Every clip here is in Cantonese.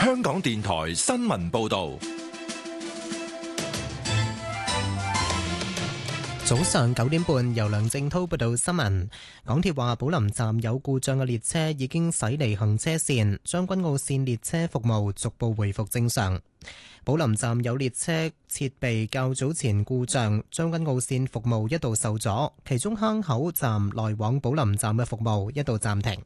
香港電台新聞報道。 早上9點半，由梁正滔報道新聞。港鐵話，寶林站有故障嘅列車已經駛離行車線，將軍澳線列車服務逐步回復正常。寶林站有列車設備較早前故障，將軍澳線服務一度受阻，其中坑口站來往寶林站嘅服務一度暫停。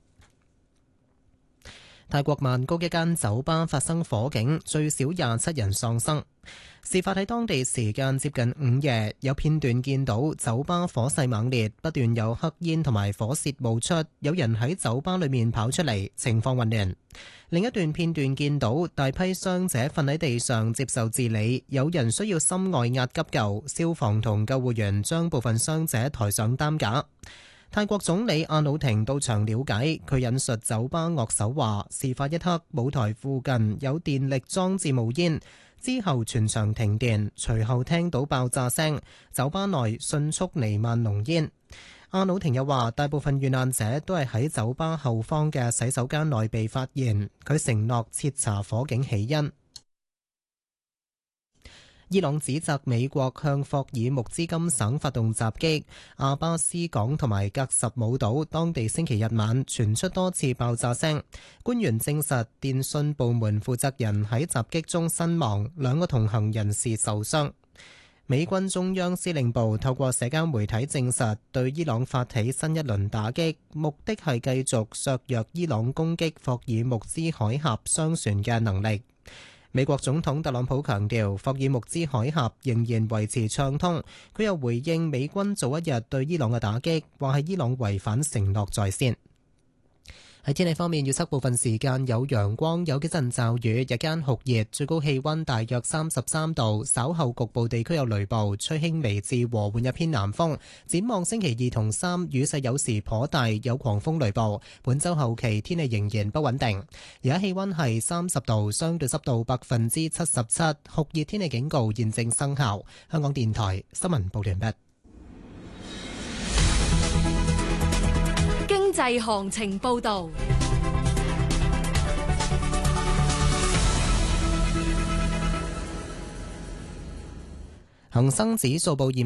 泰國曼谷一間酒吧發生火警，最少27人喪生。事發喺當地時間接近午夜，有片段見到酒吧火勢猛烈，不斷有黑煙同埋火舌冒出，有人喺酒吧裏面跑出嚟，情況混亂。另一段片段見到大批傷者瞓喺地上接受治理，有人需要心外壓急救，消防同救護員將部分傷者抬上擔架。泰國總理阿努廷到場了解，佢引述酒吧樂手話，事發一刻舞台附近有電力裝置冒煙，之後全場停電，隨後聽到爆炸聲，酒吧內迅速彌漫濃煙。阿努廷又話，大部分遇難者都係喺酒吧後方嘅洗手間內被發現，佢承諾徹查火警起因。伊朗指責美國向霍爾木茲金省發動襲擊，阿巴斯港同埋格什姆島當地星期日晚傳出多次爆炸聲。官員證實電信部門負責人喺襲擊中身亡，2個同行人士受傷。美軍中央司令部透過社交媒體證實，對伊朗發起新一輪打擊，目的係繼續削弱伊朗攻擊霍爾木茲海峽商船嘅能力。美國總統特朗普強調，霍爾木茲海峽仍然維持暢通。佢又回應美軍早一日對伊朗嘅打擊，話係伊朗違反承諾在先。喺天氣方面，預測部分時間有陽光，有幾陣驟雨，日間酷熱，最高氣溫大約33度。稍後局部地區有雷暴，吹輕微至和緩一偏南風。展望星期2同3，雨勢有時頗大，有狂風雷暴。本週後期天氣仍然不穩定。而家氣溫係30度，相對濕度77%，酷熱天氣警告現正生效。香港電台新聞報完畢。 經濟行情報道。 恒生指數報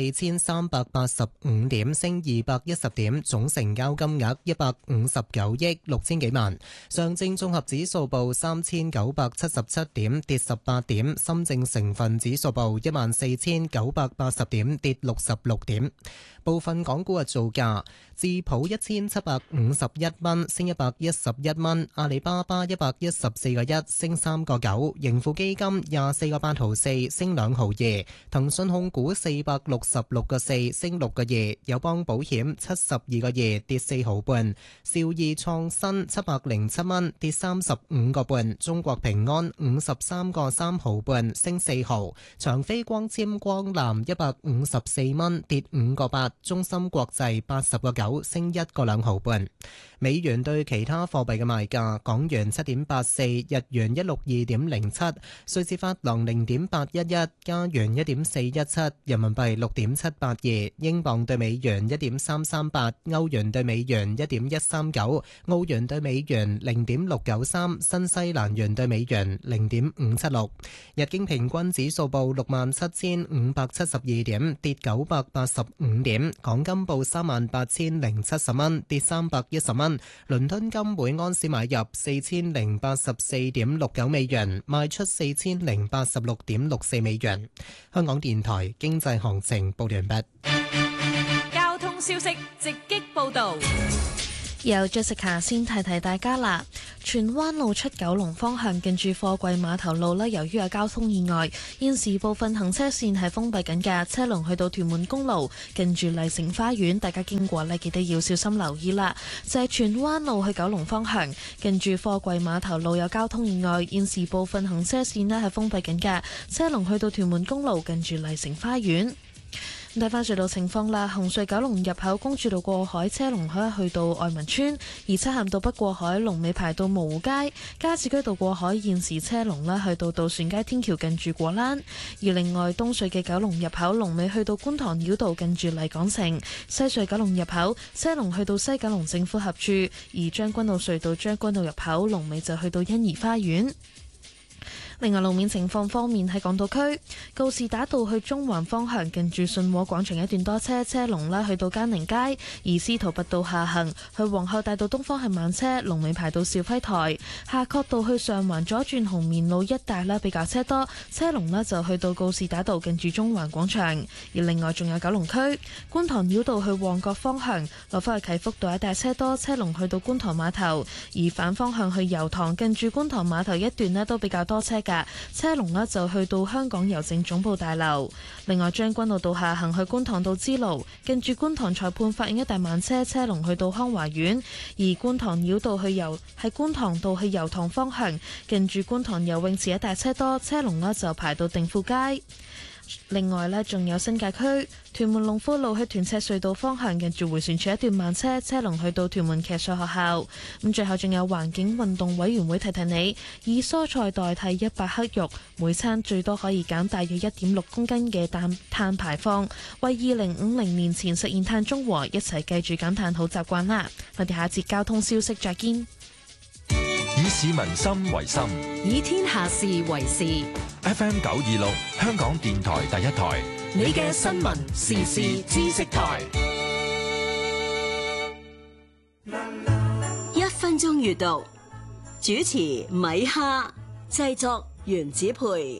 24,385點，升210點，總成交金額159億6千幾萬。上證綜合指數報3,977點，跌18點。深證成分指數報14,980點，跌66點。部分港股嘅造價：智普1751蚊，升111蚊；阿里巴巴114個1，升3個9；盈富基金24個8毫4，升2毫2；騰訊控股466個4，升6個2；友邦保險72個2，跌4毫半；兆易創新707蚊，跌35個半；中國平安53個3毫半，升4毫；長飛光纖光纜154蚊，跌5個8；中芯國際80個9，升1個2毫半。美元對其他貨幣嘅賣價：港元7.84，日元162.07，瑞士法郎0.811，加元1.417，人民幣6.782，英鎊對美元1.338，歐元對美元1.139，澳元對美元0.693，新西蘭元對美元0.576。日經平均指數報67,572點，跌985點。港金報38,070蚊，跌310蚊。倫敦金每安士買入4084.69美元，賣出4086.64美元。香港電台經濟行情報完畢。 交通消息直擊報道。 由 Jessica 先提提大家啦，荃灣路出九龍方向近住貨櫃碼頭路呢，由於有交通意外，現時部分行車線係封閉緊嘅，車龍去到屯門公路近住麗城花園，大家經過呢，記得要小心留意啦。就係荃灣路去九龍方向近住貨櫃碼頭路有交通意外，現時部分行車線呢係封閉緊嘅，車龍去到屯門公路近住麗城花園。睇返隧道情況啦，紅隧九龍入口公主道過海車龍可以去到愛民村，而漆咸道北過海龍尾排到蕪湖街，加士居道過海現時車龍呢去到渡船街天橋近住果欄，而另外東隧嘅九龍入口龍尾去到觀塘繞道近住麗港城，西隧九龍入口車龍去到西九龍政府合署，而將軍澳隧道將軍澳入口龍尾就去到欣怡花園。 另外路面情況方面，喺港島區告士打道去中環方向近住信和廣場一段多車，車龍啦去到嘉寧街；而司徒拔道下行去皇后大道東方係慢車，龍尾排到肇輝台；夏慤道去上環左轉紅棉路一帶啦比較車多，車龍啦就去到告士打道近住中環廣場。而另外仲有九龍區觀塘繞道去旺角方向落返去啟福道一帶車多，車龍去到觀塘碼頭；而反方向去油塘近住觀塘碼頭一段呢都比較多車㗎，車龍呢就去到香港郵政總部大樓。另外將軍澳道下行去觀塘道支路近住觀塘裁判法院一帶慢車，車龍去到康華苑；而觀塘繞道喺觀塘道去油塘方向近住觀塘游泳池一帶車多，車龍呢就排到定富街。另外呢，仲有新界區屯門龍富路去屯赤隧道方向近住迴旋處一段慢車，車龍去到屯門騎術學校。咁最後仲有環境運動委員會提提你，以蔬菜代替100克肉，每餐最多可以減大約1.6公斤嘅碳排放，為2050年前實現碳中和，一齊記住減碳好習慣啦！我哋下一節交通消息再見。 以市民心為心， 以天下事為事。 FM 926香港電台第一台， 你嘅新聞時事知識台。 1分鐘閱讀，主持米哈，製作原子培。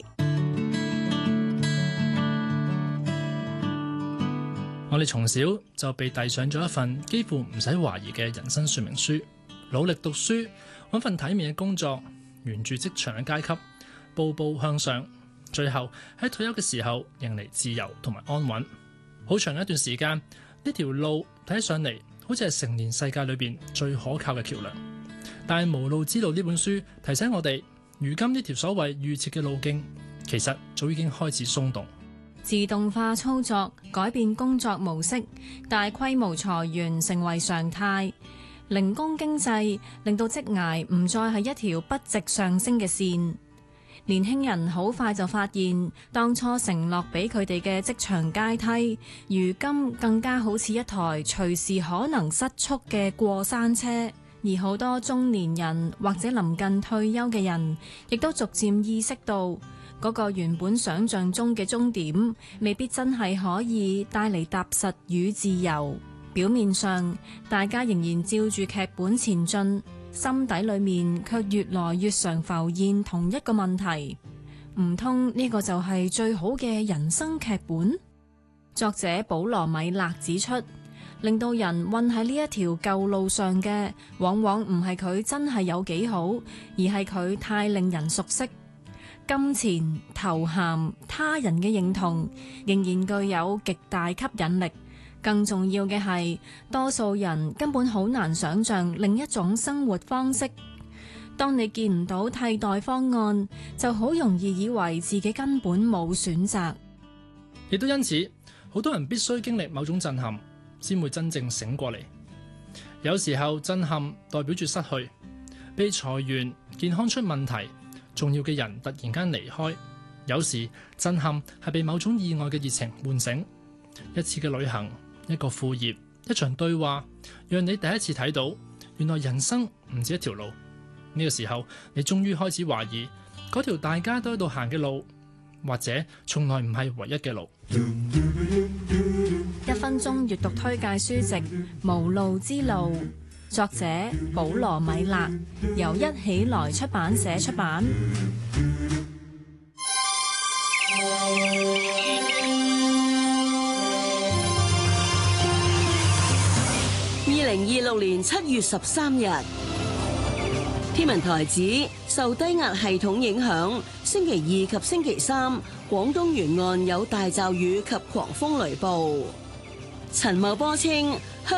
我哋從小就被遞上咗一份幾乎唔使懷疑嘅人生說明書，努力讀書，搵份體面嘅工作，沿住職場嘅階級步步向上，最後喺退休嘅時候迎嚟自由同埋安穩。好長一段時間，呢條路睇上嚟好似係成年世界裏邊最可靠嘅橋樑，但係《無路之路》呢本書提醒我哋，如今呢條所謂預設嘅路徑其實早已經開始鬆動。 自動化操作改變工作模式，大規模裁員成為常態，零工經濟令到職涯唔再係一條不直上升嘅線。年輕人好快就發現，當初承諾俾佢哋嘅職場階梯，如今更加好似一台隨時可能失速嘅過山車。而好多中年人或者臨近退休嘅人，亦都逐漸意識到，嗰個原本想象中嘅終點，未必真係可以帶嚟踏實與自由。表面上，大家仍然照住劇本前進，心底裏面卻越來越常浮現同一個問題：唔通呢個就係最好嘅人生劇本？作者保羅米勒指出，令到人困喺呢一條舊路上嘅，往往唔係佢真係有幾好，而係佢太令人熟悉。金錢、頭銜、他人嘅認同，仍然具有極大吸引力。更重要嘅係，多數人根本好難想像另一種生活方式。當你見唔到替代方案，就好容易以為自己根本冇選擇。 亦都因此，好多人必須經歷某種震撼，先會真正醒過嚟。有時候震撼代表住失去，被裁員、健康出問題、重要嘅人突然間離開。有時震撼係被某種意外嘅熱情喚醒，一次嘅旅行，一個副業，一場對話，讓你第一次睇到原來人生唔止一條路。呢個時候，你終於開始懷疑嗰條大家都喺度行嘅路，或者從來唔係唯一嘅路。 1分鐘閱讀推介書籍《無路之路》，作者保羅米勒，由一起來出版社出版。 2026年7月13日，天文台指受低壓系統影響，星期2及星期3，廣東沿岸有大驟雨及狂風雷暴。陳茂波稱，